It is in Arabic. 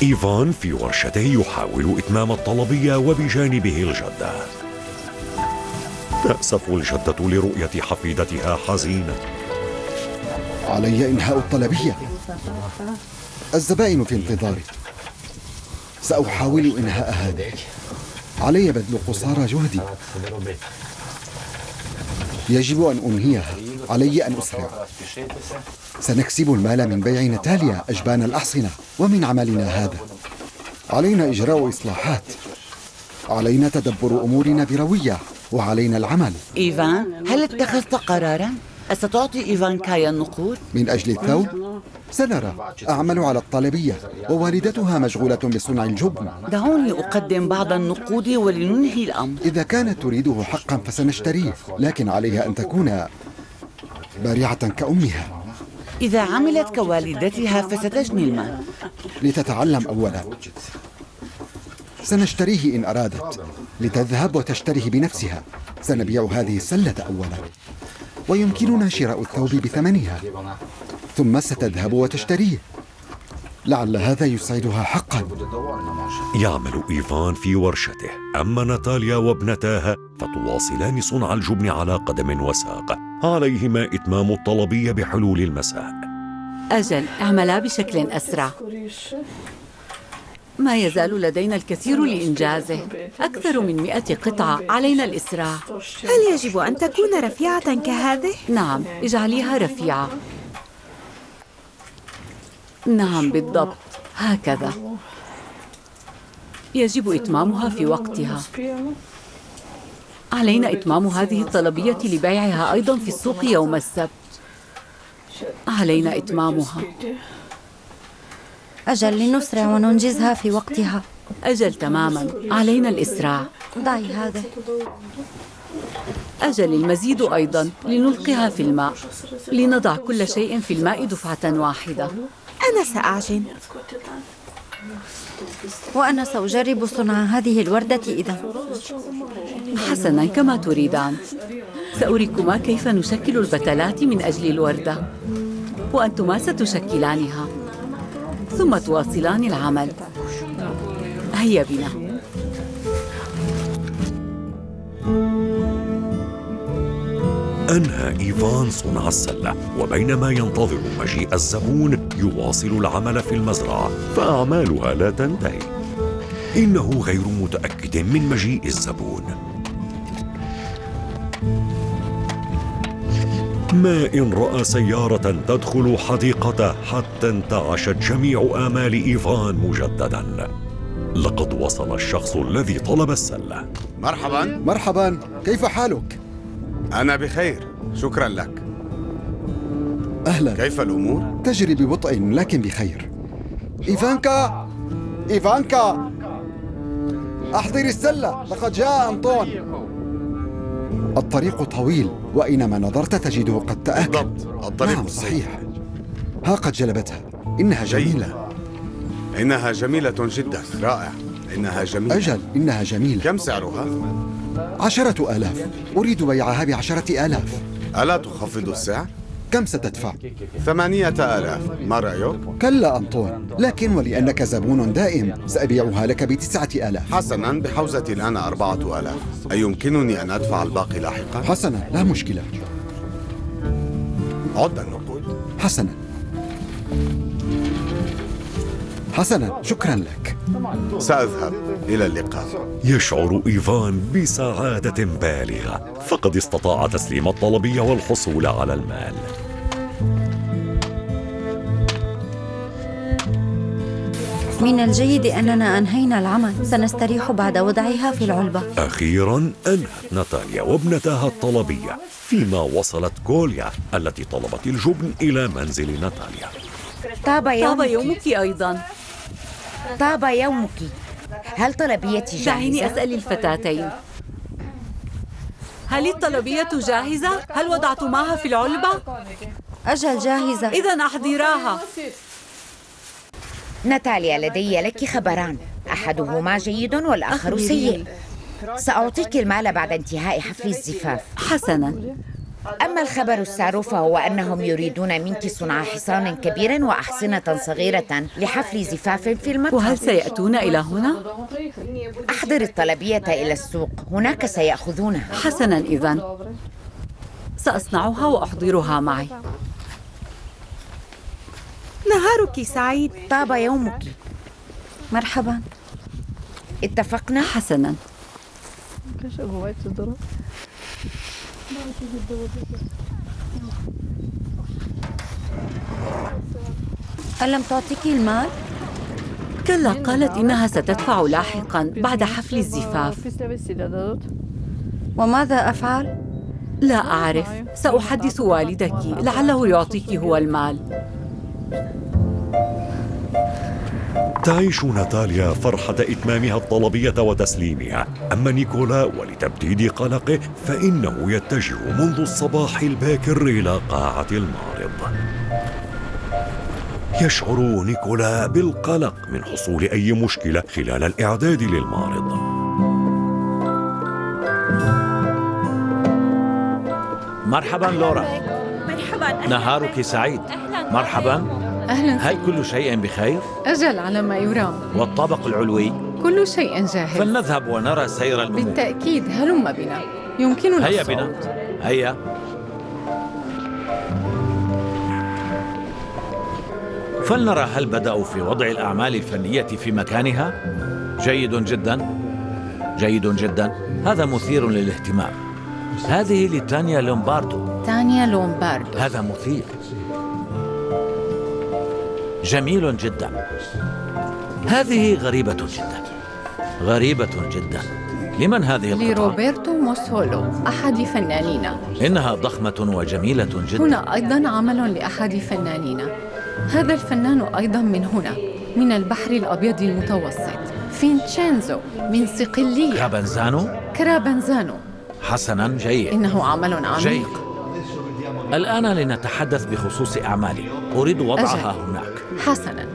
إيفان في ورشته يحاول إتمام الطلبية وبجانبه الجدة. تأسف الجدة لرؤية حفيدتها حزينة. علي إنهاء الطلبية، الزبائن في انتظاري. سأحاول إنهاء هذه، علي بذل قصارى جهدي. يجب أن أنهيها، علي أن أسرع. سنكسب المال من بيع ناتاليا أجبان الأحصنة ومن عملنا هذا. علينا إجراء إصلاحات، علينا تدبر أمورنا بروية، وعلينا العمل. إيفان، هل اتخذت قراراً؟ أستعطي إيفانكايا النقود؟ من أجل الثوب؟ سنرى. أعمل على الطلبية، ووالدتها مشغولة بصنع الجبن. دعوني أقدم بعض النقود ولننهي الأمر. إذا كانت تريده حقا فسنشتريه، لكن عليها أن تكون بارعة كأمها. إذا عملت كوالدتها فستجني المال. لتتعلم أولا. سنشتريه إن أرادت، لتذهب وتشتريه بنفسها. سنبيع هذه السلة أولا، ويمكننا شراء الثوب بثمنها، ثم ستذهب وتشتريه. لعل هذا يسعدها حقا. يعمل إيفان في ورشته، أما ناتاليا وابنتاها فتواصلان صنع الجبن على قدم وساق. عليهما إتمام الطلبية بحلول المساء. أجل، اعملا بشكل أسرع. ما يزال لدينا الكثير لإنجازه، أكثر من 100 قطعة. علينا الإسراع. هل يجب أن تكون رفيعة كهذه؟ نعم، اجعليها رفيعة. نعم بالضبط، هكذا. يجب إتمامها في وقتها. علينا إتمام هذه الطلبية لبيعها أيضا في السوق يوم السبت. علينا إتمامها. أجل، لنسرع وننجزها في وقتها. أجل تماما، علينا الإسراع. ضعي هذا. أجل، المزيد أيضا، لنلقيها في الماء. لنضع كل شيء في الماء دفعة واحدة. أنا سأعجن. وأنا سأجرب صنع هذه الوردة إذا. حسنا، كما تريدان. سأريكما كيف نشكل البتلات من أجل الوردة، وأنتما ستشكلانها، ثم تواصلان العمل. هيا بنا. أنهى إيفان صنع السلة، وبينما ينتظر مجيء الزبون يواصل العمل في المزرعة، فأعمالها لا تنتهي. إنه غير متأكد من مجيء الزبون. ما إن رأى سيارة تدخل حديقته حتى انتعشت جميع آمال إيفان مجددا. لقد وصل الشخص الذي طلب السلة. مرحبا. مرحبا، كيف حالك؟ أنا بخير، شكرا لك. أهلا. كيف الأمور؟ تجري ببطء لكن بخير. إيفانكا! إيفانكا! أحضري السلة، لقد جاء أنطون. الطريق طويل، وأينما نظرت تجده قد تآكل. بالضبط، الطريق نعم صحيح. ها قد جلبتها. إنها جميلة. إنها جميلة جدا، رائع. إنها جميلة. أجل، إنها جميلة. كم سعرها؟ 10,000. أريد بيعها ب10,000. ألا تخفض السعر؟ كم ستدفع؟ 8,000. ما رأيك؟ كلا أنطون، لكن ولأنك زبون دائم سأبيعها لك ب9,000. حسنا، بحوزتي الآن 4,000. أيمكنني أن أدفع الباقي لاحقا؟ حسنا، لا مشكلة. عد النقود. حسنا. حسنا، شكرا لك. سأذهب، إلى اللقاء. يشعر إيفان بسعادة بالغة، فقد استطاع تسليم الطلبية والحصول على المال. من الجيد أننا أنهينا العمل، سنستريح بعد وضعها في العلبة. أخيراً أنهت ناتاليا وابنتها الطلبية، فيما وصلت كوليا التي طلبت الجبن إلى منزل ناتاليا. طاب يومك أيضاً. طاب يومك. هل طلبيتي جاهزة؟ دعيني أسأل الفتاتين. هل الطلبية جاهزة؟ هل وضعتماها في العلبة؟ أجل، جاهزة. إذن أحضراها. ناتاليا، لدي لك خبران، أحدهما جيد والآخر سيء. سأعطيك المال بعد انتهاء حفل الزفاف. حسناً. أما الخبر السار فهو أنهم يريدون منك صنع حصان كبير وأحصنة صغيرة لحفل زفاف في المتحف. وهل سيأتون إلى هنا؟ أحضر الطلبية إلى السوق، هناك سيأخذونها. حسناً، إذن سأصنعها وأحضرها معي. نهارك سعيد. طاب يومك. مرحبا. اتفقنا؟ حسناً. ألم تعطيك المال؟ كلا، قالت إنها ستدفع لاحقاً بعد حفل الزفاف. وماذا أفعل؟ لا أعرف، سأحدث والدك، لعله يعطيك هو المال. تعيش ناتاليا فرحة إتمامها الطلبية وتسليمها. أما نيكولا ولتبديد قلقه فإنه يتجه منذ الصباح الباكر إلى قاعة المعرض. يشعر نيكولا بالقلق من حصول أي مشكلة خلال الإعداد للمعرض. مرحبا لورا. مرحبا. نهارك سعيد. مرحبا. أهلا. هل كل شيء بخير؟ أجل على ما يرام. والطابق العلوي؟ كل شيء جاهز. فلنذهب ونرى سير الأمور. بالتأكيد، هلم بنا، يمكننا هيا الصعود. بنا، هيا. فلنرى هل بدأوا في وضع الأعمال الفنية في مكانها؟ جيد جدا، جيد جدا، هذا مثير للاهتمام. هذه لتانيا لومباردو. تانيا لومباردو. هذا مثير، جميل جدا. هذه غريبة جدا، غريبة جدا. لمن هذه القطعة؟ لروبرتو موسولو، أحد فنانينا. إنها ضخمة وجميلة جدا. هنا أيضا عمل لأحد فنانينا. هذا الفنان أيضا من هنا، من البحر الأبيض المتوسط. فينتشينزو من صقلية. كرابنزانو. حسنا، جيد. إنه عمل عميق. جيد. الآن لنتحدث بخصوص أعمالي. أريد وضعها هناك. حسنا.